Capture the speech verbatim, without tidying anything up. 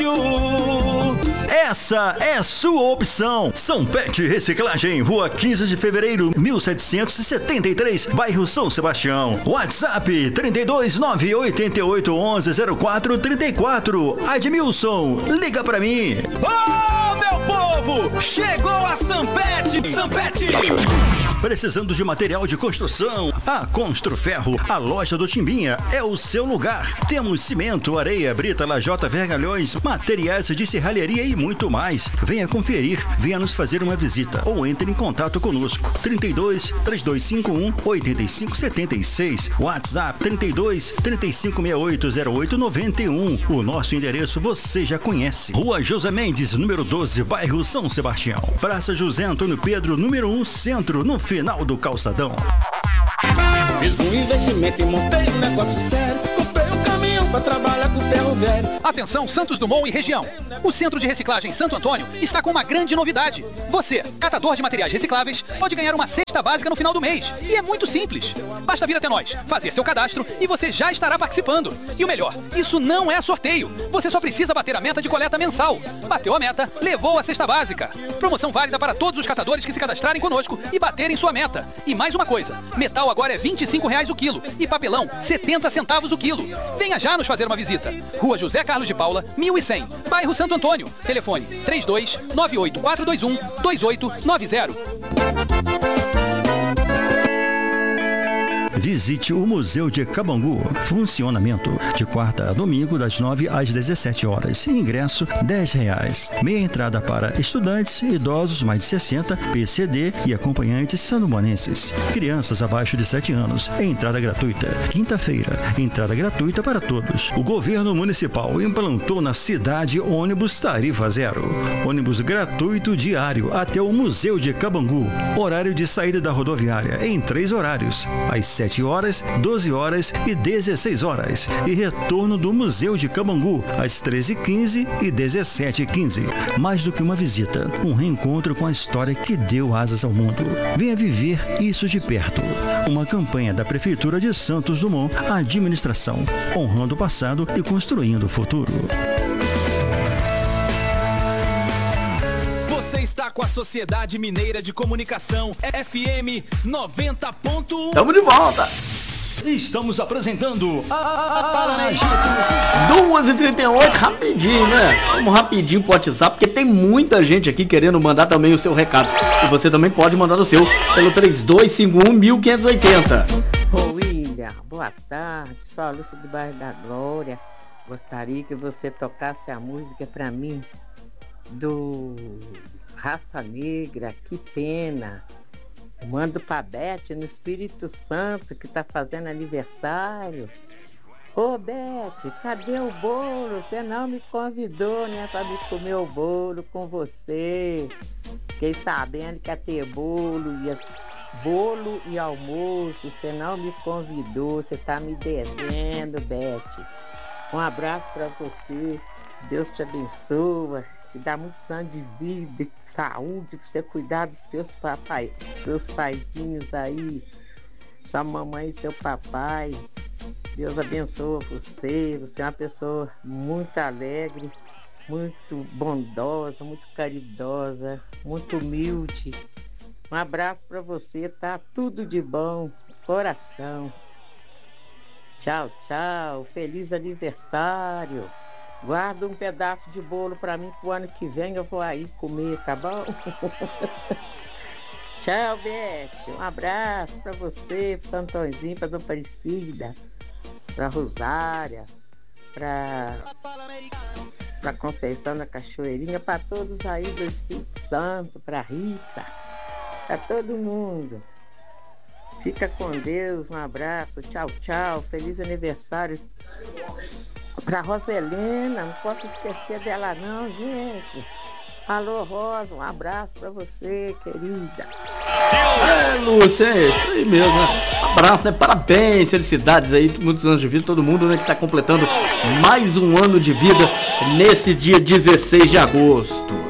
Essa é sua opção. Sanpet Reciclagem, Rua quinze de Fevereiro, mil setecentos e setenta e três, bairro São Sebastião. WhatsApp trinta e dois, nove oito oito, onze, zero quatro, trinta e quatro. Admilson, liga pra mim. Ô, meu povo, chegou a Sanpet. Sanpet. Precisando de material de construção? A Construferro, a loja do Timbinha, é o seu lugar. Temos cimento, areia, brita, lajota, vergalhões, materiais de serralheria e muito mais. Venha conferir, venha nos fazer uma visita ou entre em contato conosco. trinta e dois, três dois cinco um, oito cinco sete seis, WhatsApp trinta e dois, trinta e cinco, sessenta e oito, zero oito, noventa e um. O nosso endereço você já conhece. Rua José Mendes, número doze, bairro São Sebastião. Praça José Antônio Pedro, número um, centro, no final do calçadão. Fiz um investimento e montei um negócio sério. Comprei um caminhão pra trabalhar com ferro velho. Atenção, Santos Dumont e região. O Centro de Reciclagem Santo Antônio está com uma grande novidade. Você, catador de materiais recicláveis, pode ganhar uma cesta básica no final do mês. E é muito simples. Basta vir até nós, fazer seu cadastro e você já estará participando. E o melhor, isso não é sorteio. Você só precisa bater a meta de coleta mensal. Bateu a meta, levou a cesta básica. Promoção válida para todos os catadores que se cadastrarem conosco e baterem sua meta. E mais uma coisa, metal agora é vinte e cinco reais o quilo e papelão setenta centavos o quilo. Venha já nos fazer uma visita. Rua José Carlos de Paula, mil e cem, bairro Santo Antônio. Telefone trinta e dois, nove oito quatro dois um, dois oito nove zero. Visite o Museu de Cabangu. Funcionamento de quarta a domingo das nove às dezessete horas. Ingresso dez reais. Meia entrada para estudantes, idosos mais de sessenta, P C D e acompanhantes sandomanenses. Crianças abaixo de sete anos. Entrada gratuita. Quinta-feira, entrada gratuita para todos. O governo municipal implantou na cidade ônibus tarifa zero. Ônibus gratuito diário até o Museu de Cabangu. Horário de saída da rodoviária em três horários. Às sete horas, doze horas e dezesseis horas. E retorno do Museu de Cabangu às treze e quinze e dezessete e quinze. Mais do que uma visita, um reencontro com a história que deu asas ao mundo. Venha viver isso de perto. Uma campanha da Prefeitura de Santos Dumont, a administração, honrando o passado e construindo o futuro. Você está com a Sociedade Mineira de Comunicação, F M noventa ponto um. Tamo de volta. Estamos apresentando a duas e trinta e oito, rapidinho, né? Vamos rapidinho pro WhatsApp, porque tem muita gente aqui querendo mandar também o seu recado. E você também pode mandar o seu pelo três dois cinco um, quinze oitenta. Ô William, boa tarde. Sou a Lúcia do bairro da Glória. Gostaria que você tocasse a música pra mim do Raça Negra, Que Pena. Mando pra Beth no Espírito Santo, que tá fazendo aniversário. Ô Beth, cadê o bolo? Você não me convidou, né, pra me comer o bolo com você. Fiquei sabendo que ia ter bolo, ia... bolo e almoço. Você não me convidou, você tá me devendo, Beth. Um abraço pra você, Deus te abençoe. Te dá muitos anos de vida, de saúde, pra você cuidar dos seus papai, seus paizinhos aí, sua mamãe e seu papai. Deus abençoe você. Você é uma pessoa muito alegre, muito bondosa, muito caridosa, muito humilde. Um abraço pra você, tá? Tudo de bom, coração. Tchau, tchau. Feliz aniversário. Guarda um pedaço de bolo pra mim, pro ano que vem eu vou aí comer, tá bom? Tchau, Beth. Um abraço pra você, pro Santãozinho, pra Dona Aparecida, pra Rosária, pra, pra Conceição da Cachoeirinha, pra todos aí do Espírito Santo, pra Rita, pra todo mundo. Fica com Deus, um abraço, tchau, tchau, feliz aniversário. Pra Roselena, não posso esquecer dela não, gente. Alô, Rosa, um abraço pra você, querida. É, Lúcia, é isso aí mesmo, né? Abraço, né? Parabéns, felicidades aí, muitos anos de vida, todo mundo, né, que tá completando mais um ano de vida nesse dia dezesseis de agosto.